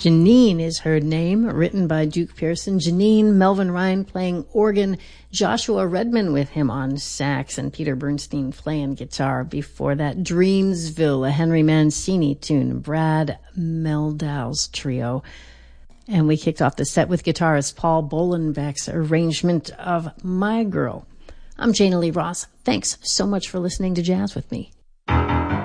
Janine is her name, written by Duke Pearson. Janine, Melvin Ryan playing organ, Joshua Redman with him on sax, and Peter Bernstein playing guitar. Before that, Dreamsville, a Henry Mancini tune, Brad Meldau's trio. And we kicked off the set with guitarist Paul Bolenbeck's arrangement of My Girl. I'm Jana Lee Ross. Thanks so much for listening to Jazz with Me.